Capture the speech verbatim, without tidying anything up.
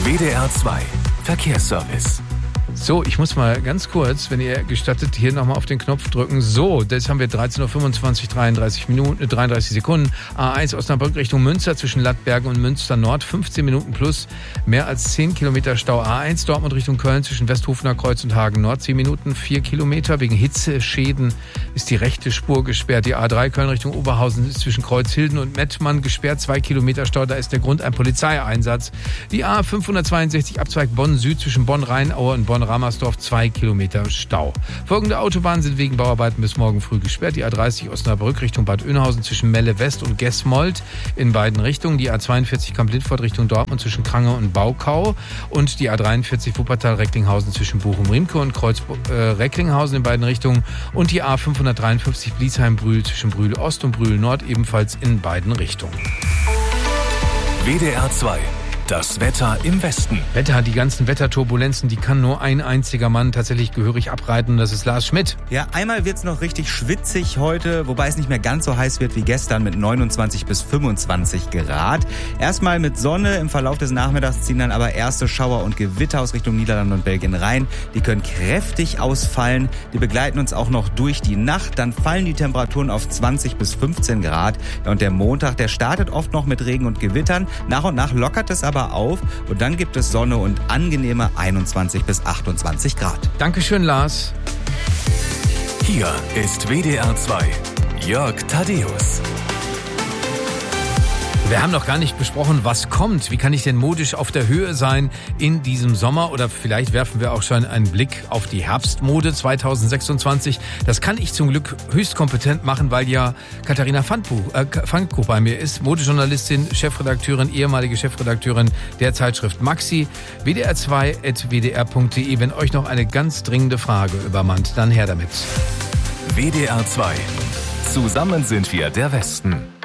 W D R zwei Verkehrsservice. So, ich muss mal ganz kurz, wenn ihr gestattet, hier nochmal auf den Knopf drücken. So, das haben wir dreizehn Uhr fünfundzwanzig, dreiunddreißig Minuten, dreiunddreißig Sekunden. A eins Osnabrück Richtung Münster zwischen Lattbergen und Münster Nord, fünfzehn Minuten plus, mehr als zehn Kilometer Stau. A eins Dortmund Richtung Köln zwischen Westhofener Kreuz und Hagen Nord, zehn Minuten, vier Kilometer. Wegen Hitzeschäden ist die rechte Spur gesperrt. Die A drei Köln Richtung Oberhausen ist zwischen Kreuzhilden und Mettmann gesperrt, zwei Kilometer Stau. Da ist der Grund ein Polizeieinsatz. Die A fünfhundertzweiundsechzig Abzweig Bonn Süd zwischen Bonn-Rheinaue und Bonn-Ramersdorf, zwei Kilometer Stau. Folgende Autobahnen sind wegen Bauarbeiten bis morgen früh gesperrt. Die A dreißig Osnabrück Richtung Bad Oeynhausen zwischen Melle West und Gesmold in beiden Richtungen. Die A zweiundvierzig Kamp-Lindfort Richtung Dortmund zwischen Krange und Baukau. Und die A dreiundvierzig Wuppertal-Recklinghausen zwischen Bochum-Riemke und Kreuz-Recklinghausen in beiden Richtungen. Und die A fünfhundertdreiundfünfzig Bliesheim-Brühl zwischen Brühl Ost und Brühl Nord ebenfalls in beiden Richtungen. W D R zwei. Das Wetter im Westen. Wetter, die ganzen Wetterturbulenzen, die kann nur ein einziger Mann tatsächlich gehörig abreiten. Das ist Lars Schmidt. Ja, einmal wird's noch richtig schwitzig heute, wobei es nicht mehr ganz so heiß wird wie gestern mit neunundzwanzig bis fünfundzwanzig Grad. Erstmal mit Sonne, im Verlauf des Nachmittags ziehen dann aber erste Schauer und Gewitter aus Richtung Niederlande und Belgien rein. Die können kräftig ausfallen. Die begleiten uns auch noch durch die Nacht. Dann fallen die Temperaturen auf zwanzig bis fünfzehn Grad. Ja, und der Montag, der startet oft noch mit Regen und Gewittern. Nach und nach lockert es aber auf und dann gibt es Sonne und angenehme einundzwanzig bis achtundzwanzig Grad. Dankeschön, Lars. Hier ist W D R zwei. Jörg Thaddeus. Wir haben noch gar nicht besprochen, was kommt. Wie kann ich denn modisch auf der Höhe sein in diesem Sommer? Oder vielleicht werfen wir auch schon einen Blick auf die Herbstmode zweitausendsechsundzwanzig. Das kann ich zum Glück höchst kompetent machen, weil ja Katharina Fanko bei mir ist. Modejournalistin, Chefredakteurin, ehemalige Chefredakteurin der Zeitschrift Maxi. W D R zwei at w d r punkt d e. Wenn euch noch eine ganz dringende Frage übermannt, dann her damit. W D R zwei. Zusammen sind wir der Westen.